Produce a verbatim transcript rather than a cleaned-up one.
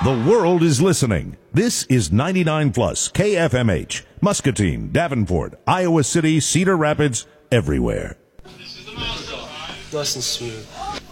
The world is listening. This is ninety-nine plus K F M H, Muscatine, Davenport, Iowa City, Cedar Rapids, everywhere. Nice and smooth.